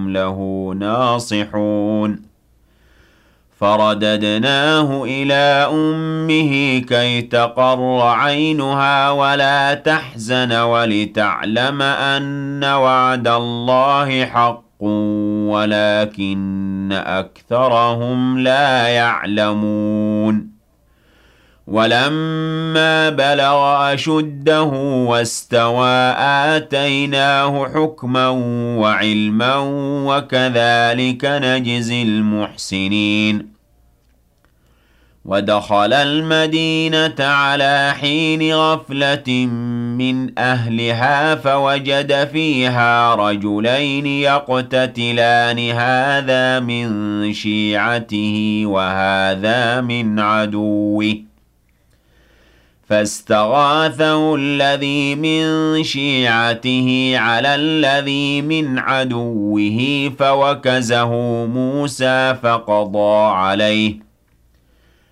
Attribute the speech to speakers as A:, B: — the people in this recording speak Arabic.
A: وهم له ناصحون فرددناه إلى أمه كي تقر عينها ولا تحزن ولتعلم أن وعد الله حق ولكن أكثرهم لا يعلمون ولما بلغ أشده واستوى آتيناه حكما وعلما وكذلك نجزي المحسنين ودخل المدينة على حين غفلة من أهلها فوجد فيها رجلين يقتتلان هذا من شيعته وهذا من عدوه فاستغاثه الذي من شيعته على الذي من عدوه فوكزه موسى فقضى عليه